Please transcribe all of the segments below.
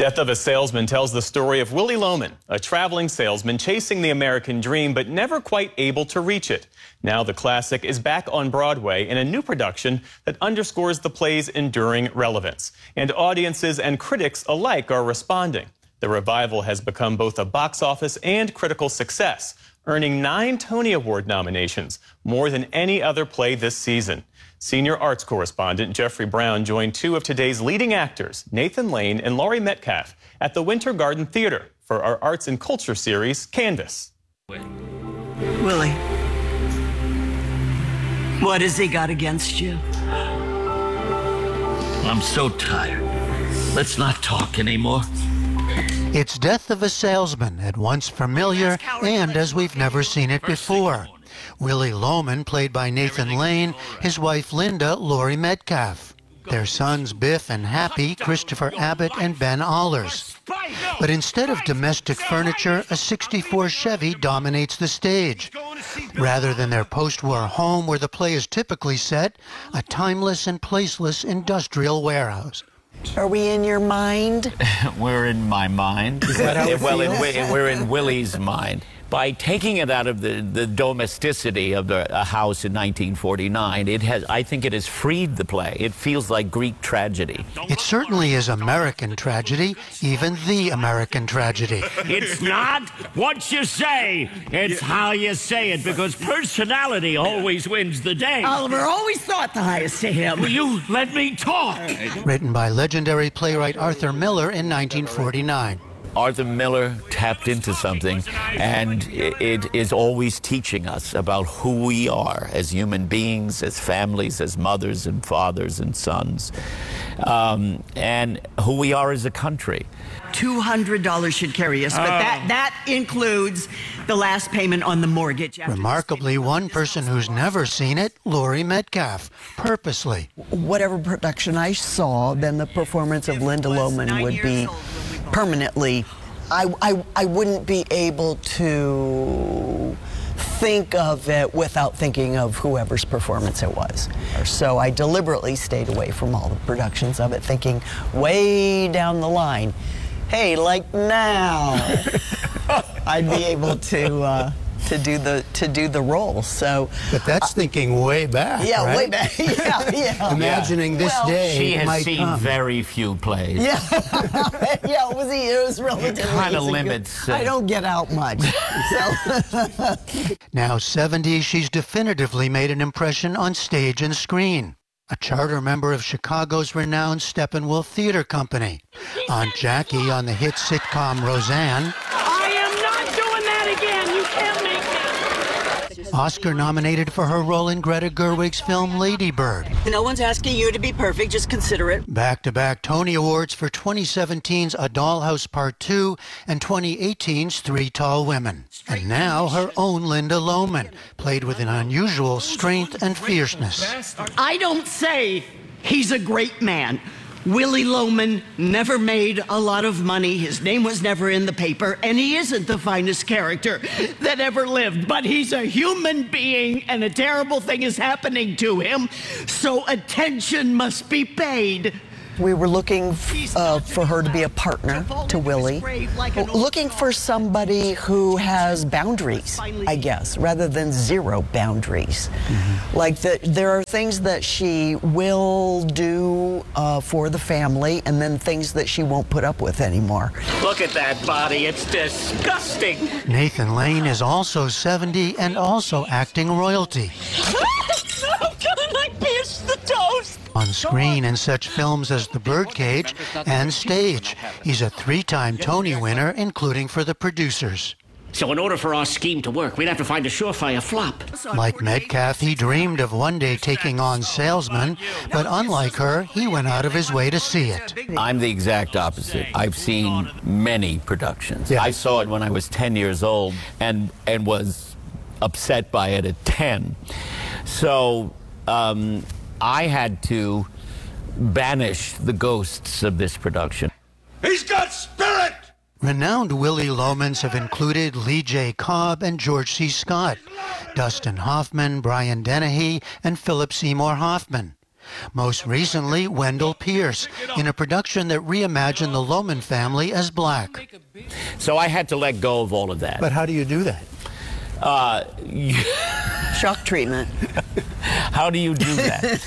Death of a Salesman tells the story of Willy Loman, a traveling salesman chasing the American dream but never quite able to reach it. Now the classic is back on Broadway in a new production that underscores the play's enduring relevance. And audiences and critics alike are responding. The revival has become both a box office and critical success, earning 9 Tony Award nominations, more than any other play this season. Senior arts correspondent Jeffrey Brown joined 2 of today's leading actors, Nathan Lane and Laurie Metcalf, at the Winter Garden Theater for our Arts and Culture series, Canvas. Willie, what has he got against you? I'm so tired. Let's not talk anymore. It's Death of a Salesman, at once familiar and as we've never seen it before. Willy Loman, played by Nathan Lane, his wife Linda, Laurie Metcalf. Their sons Biff and Happy, Christopher Abbott and Ben Allers. But instead of domestic furniture, a '64 Chevy dominates the stage. Rather than their post-war home where the play is typically set, a timeless and placeless industrial warehouse. Are we in your mind? We're in my mind. Is that how it feels? We're in Willie's mind. By taking it out of the domesticity of a house in 1949, I think it has freed the play. It feels like Greek tragedy. It certainly is American tragedy, even the American tragedy. It's not what you say, it's how you say it, because personality always wins the day. Oliver always thought the highest to him. Will you let me talk? Written by legendary playwright Arthur Miller in 1949. Arthur Miller tapped into something, and it is always teaching us about who we are as human beings, as families, as mothers and fathers and sons, and who we are as a country. $200 should carry us, but that includes the last payment on the mortgage. Remarkably, one person who's never seen it, Laurie Metcalf, purposely. Whatever production I saw, then the performance of Linda Loman would be permanently. I wouldn't be able to think of it without thinking of whoever's performance it was. So I deliberately stayed away from all the productions of it, thinking way down the line, hey, like now, I'd be able to do the role. So, but that's thinking way back. Yeah, right? way back. Yeah. Imagining this day she has might seen come. very few plays. Yeah, yeah. It was relatively. Kind of limits. I don't get out much. So. Now 70, she's definitively made an impression on stage and screen. A charter member of Chicago's renowned Steppenwolf Theater Company. Aunt Jackie on the hit sitcom Roseanne. I am not doing that again. You can't make that. Oscar nominated for her role in Greta Gerwig's film Lady Bird. No one's asking you to be perfect, just consider it. Back-to-back Tony Awards for 2017's A Dollhouse Part 2 and 2018's 3 Tall Women. And now her own Linda Loman, played with an unusual strength and fierceness. I don't say he's a great man. Willy Loman never made a lot of money. His name was never in the paper, and he isn't the finest character that ever lived. But he's a human being, and a terrible thing is happening to him, so attention must be paid. We were looking for her to be a partner to Willie, looking for somebody who has boundaries, I guess, rather than zero boundaries. Mm-hmm. Like there are things that she will do for the family, and then things that she won't put up with anymore. Look at that body. It's disgusting. Nathan Lane is also 70 and also acting royalty. How can I pierce the toast? On screen in such films as The Birdcage and Stage. He's a 3-time Tony winner, including for The Producers. So in order for our scheme to work, we'd have to find a surefire flop. Like Metcalf, he dreamed of one day taking on Salesman, but unlike her, he went out of his way to see it. I'm the exact opposite. I've seen many productions. Yeah. I saw it when I was 10 years old and was upset by it at 10. So I had to banish the ghosts of this production. He's got spirit! Renowned Willy Lomans have included Lee J. Cobb and George C. Scott, Dustin Hoffman, Brian Dennehy, and Philip Seymour Hoffman. Most recently, Wendell Pierce, in a production that reimagined the Loman family as black. So I had to let go of all of that. But how do you do that? Shock treatment. How do you do that?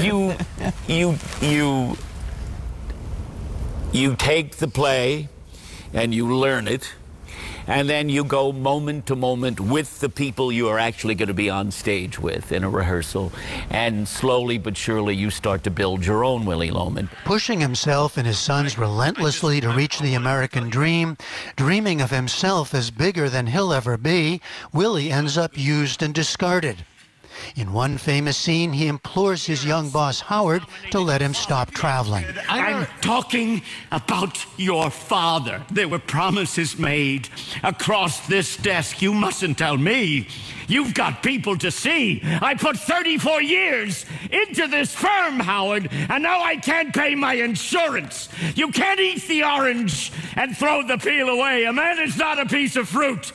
You take the play and you learn it, and then you go moment to moment with the people you are actually going to be on stage with in a rehearsal, and slowly but surely you start to build your own Willy Loman. Pushing himself and his sons relentlessly to reach the American dream, dreaming of himself as bigger than he'll ever be, Willie ends up used and discarded. In one famous scene, he implores his young boss, Howard, to let him stop traveling. I'm talking about your father. There were promises made across this desk. You mustn't tell me. You've got people to see. I put 34 years into this firm, Howard, and now I can't pay my insurance. You can't eat the orange and throw the peel away. A man is not a piece of fruit.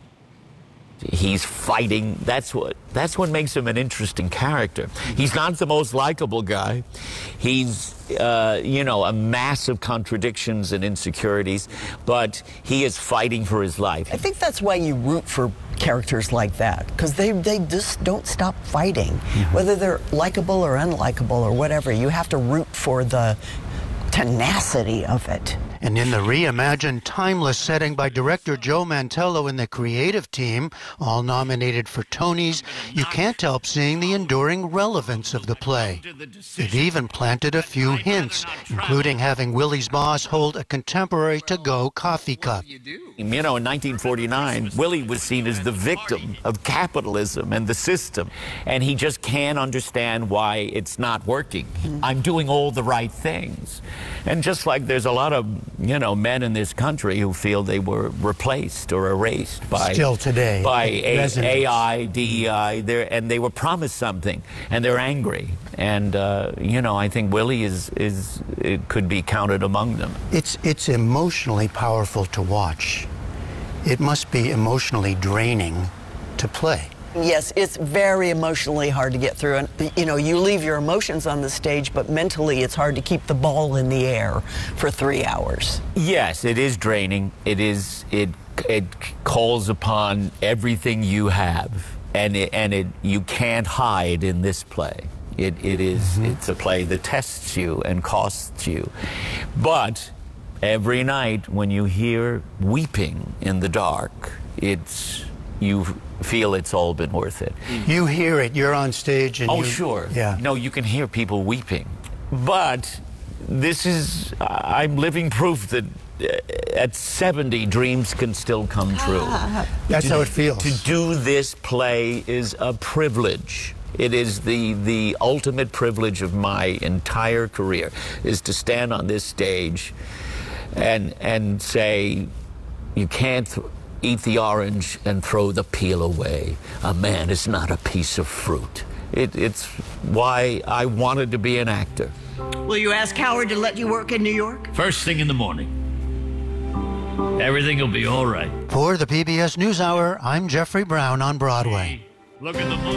He's fighting. That's what makes him an interesting character. He's not the most likable guy. He's, a mass of contradictions and insecurities, but he is fighting for his life. I think that's why you root for characters like that, because they just don't stop fighting. Whether they're likable or unlikable or whatever, you have to root for the tenacity of it. And in the reimagined, timeless setting by director Joe Mantello and the creative team, all nominated for Tonys, you can't help seeing the enduring relevance of the play. It even planted a few hints, including having Willie's boss hold a contemporary to-go coffee cup. In 1949, Willie was seen as the victim of capitalism and the system, and he just can't understand why it's not working. I'm doing all the right things. And just like there's a lot of men in this country who feel they were replaced or erased by still today by AI, DEI, and they were promised something, and they're angry. And I think Willie it could be counted among them. It's emotionally powerful to watch. It must be emotionally draining to play. Yes, it's very emotionally hard to get through. And, you leave your emotions on the stage, but mentally it's hard to keep the ball in the air for 3 hours. Yes, it is draining. It calls upon everything you have, and you can't hide in this play. It's a play that tests you and costs you. But every night when you hear weeping in the dark, you feel it's all been worth it. You hear it, you're on stage and sure. Yeah. No, you can hear people weeping. But I'm living proof that at 70, dreams can still come true. That's how it feels. To do this play is a privilege. It is the ultimate privilege of my entire career, is to stand on this stage and say, you can't eat the orange and throw the peel away. A man is not a piece of fruit. It's why I wanted to be an actor. Will you ask Howard to let you work in New York? First thing in the morning. Everything will be all right. For the PBS NewsHour, I'm Jeffrey Brown on Broadway. Look at the moon.